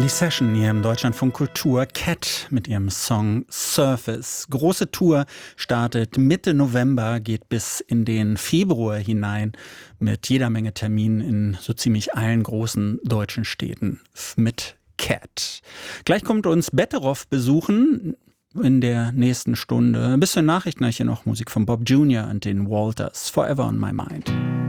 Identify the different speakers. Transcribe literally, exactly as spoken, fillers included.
Speaker 1: Die Session hier im Deutschlandfunk Kultur, Cat mit ihrem Song Surface. Große Tour startet Mitte November, geht bis in den Februar hinein mit jeder Menge Terminen in so ziemlich allen großen deutschen Städten mit Cat. Gleich kommt uns Betteroff besuchen in der nächsten Stunde. Bis zur Nachrichten hier noch Musik von Bob Junior und den Walters. Forever on my mind.